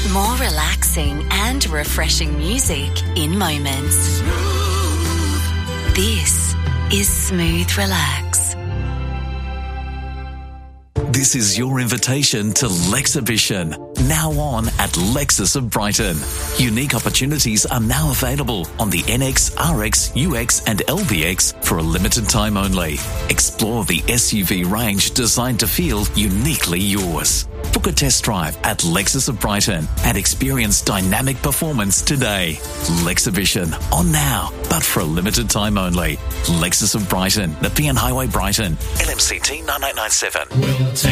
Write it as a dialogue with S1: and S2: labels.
S1: More relaxing and refreshing music in moments. This is Smooth Relax.
S2: This is your invitation to Lexhibition, now on at Lexus of Brighton. Unique opportunities are now available on the NX, RX, UX and LBX for a limited time only. Explore the SUV range designed to feel uniquely yours. Book a test drive at Lexus of Brighton and experience dynamic performance today. Lexhibition, on now, but for a limited time only. Lexus of Brighton, Nepean Highway, Brighton, LMCT 9897.